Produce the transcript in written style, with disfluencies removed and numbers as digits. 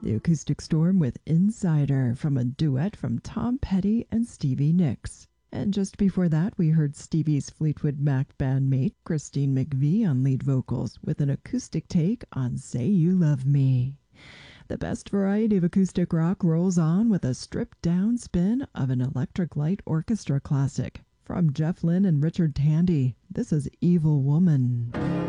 The Acoustic Storm with Insider from a duet from Tom Petty and Stevie Nicks. And just before that, we heard Stevie's Fleetwood Mac bandmate Christine McVie on lead vocals with an acoustic take on Say You Love Me. The best variety of acoustic rock rolls on with a stripped-down spin of an Electric Light Orchestra classic. From Jeff Lynne and Richard Tandy, this is Evil Woman.